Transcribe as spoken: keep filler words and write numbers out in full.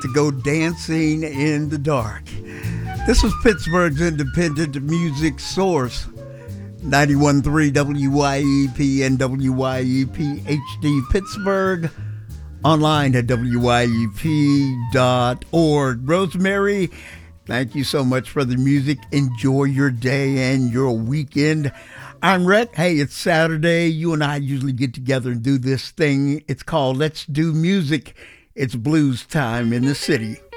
to go dancing in the dark. This was Pittsburgh's independent music source, ninety-one point three W Y E P and W Y E P H D Pittsburgh, online at W Y E P dot org. Rosemary, thank you so much for the music. Enjoy your day and your weekend. I'm Rhett. Hey, it's Saturday. You and I usually get together and do this thing. It's called Let's Do Music. It's blues time in the city.